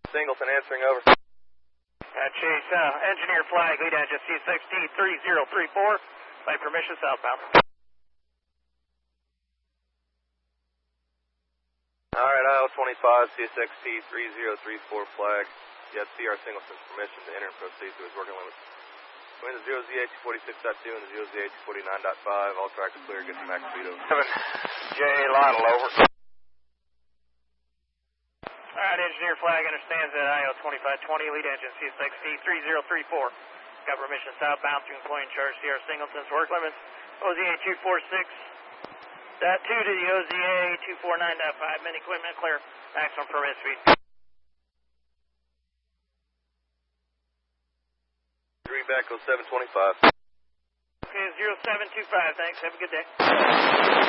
Singleton answering over. Chase, engineer flag, lead engine C6T3034. By permission, southbound. Alright, IL-25, C6T3034 flag. You have CR Singleton's permission to enter and proceed to his working limits. Between the 0ZA246.2 and the 0ZA249.5, all tracks are clear, get to max speed over. 7J Lottle, over. Alright, engineer flag understands that IL-2520, lead engine C6T3034. Got permission southbound to employ and charge CR Singleton's work limits. OZA246.2 to the OZA249.5. Min equipment clear. Maximum permit speed. 3 back 0725. Okay, 0725. Thanks. Have a good day.